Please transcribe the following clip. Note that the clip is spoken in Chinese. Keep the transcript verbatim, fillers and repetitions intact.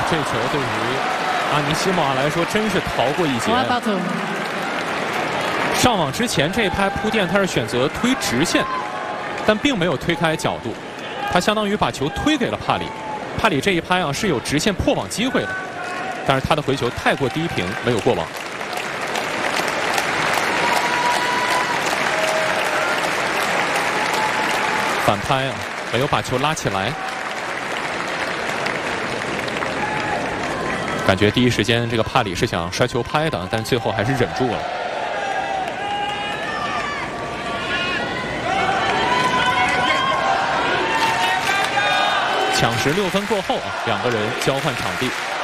这球对于阿尼西莫瓦来说真是逃过一劫。上网之前这一拍铺垫，他是选择推直线，但并没有推开角度，他相当于把球推给了帕里。帕里这一拍啊是有直线破网机会的，但是他的回球太过低平，没有过网。反拍啊，没有把球拉起来。感觉第一时间这个帕里是想摔球拍的，但最后还是忍住了。抢十六分过后啊，两个人交换场地。